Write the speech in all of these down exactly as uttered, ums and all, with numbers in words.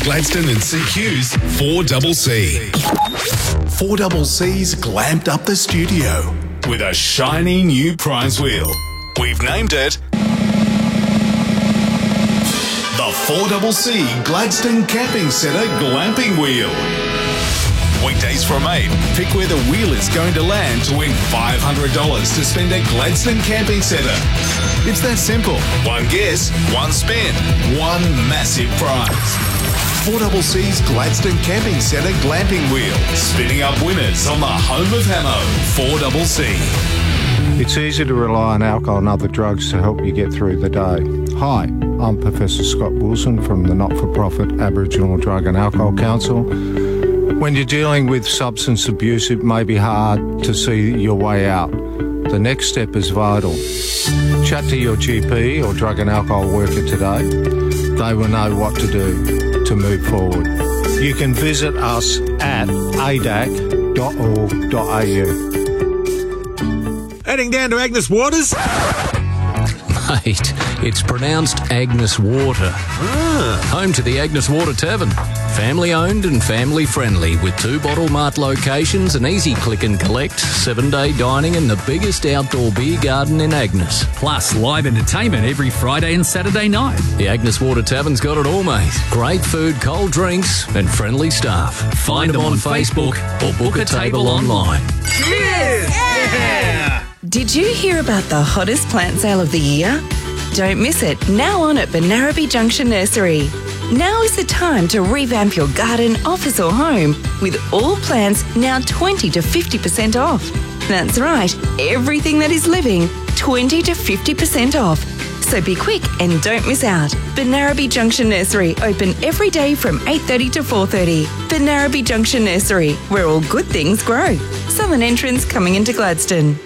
Gladstone and C Q's four C C. four C C's glamped up the studio with a shiny new prize wheel. We've named it the four C C Gladstone Camping Centre Glamping Wheel. Weekdays from eight, pick where the wheel is going to land to win five hundred dollars to spend at Gladstone Camping Centre. It's that simple. One guess, one spin, one massive prize. four C C's Gladstone Camping Centre Glamping Wheel, spinning up winners on the home of Hamo, four C C. It's easy to rely on alcohol and other drugs to help you get through the day. Hi, I'm Professor Scott Wilson from the not-for-profit Aboriginal Drug and Alcohol Council. When you're dealing with substance abuse, it may be hard to see your way out. The next step is vital. Chat to your G P or drug and alcohol worker today. They will know what to do to move forward. You can visit us at a d a c dot org dot a u. Heading down to Agnes Waters? Mate, it's pronounced Agnes Water. Ah. Home to the Agnes Water Tavern. Family owned and family friendly with two Bottle Mart locations, an easy click and collect, seven day dining and the biggest outdoor beer garden in Agnes. Plus live entertainment every Friday and Saturday night. The Agnes Water Tavern's got it all, mate. Great food, cold drinks and friendly staff. Find, Find them on, on Facebook, Facebook or book a table online. Cheers! Yeah! Did you hear about the hottest plant sale of the year? Don't miss it, now on at Benarabi Junction Nursery. Now is the time to revamp your garden, office or home with all plants now twenty to fifty percent off. That's right, everything that is living, twenty to fifty percent off. So be quick and don't miss out. Benarabi Junction Nursery, open every day from eight thirty to four thirty. Benarabi Junction Nursery, where all good things grow. Southern entrance coming into Gladstone.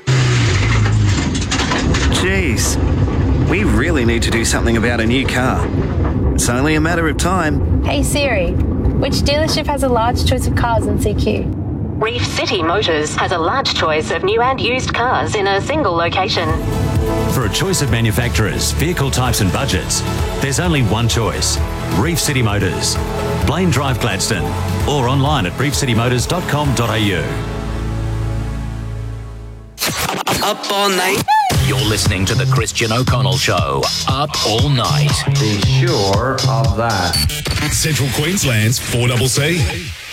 Jeez, we really need to do something about a new car. It's only a matter of time. Hey Siri, which dealership has a large choice of cars in C Q? Reef City Motors has a large choice of new and used cars in a single location. For a choice of manufacturers, vehicle types and budgets, there's only one choice. Reef City Motors. Blaine Drive, Gladstone. Or online at reef city motors dot com dot a u. Up all night. You're listening to the Christian O'Connell Show. Up all night. Be sure of that. Central Queensland's four C C.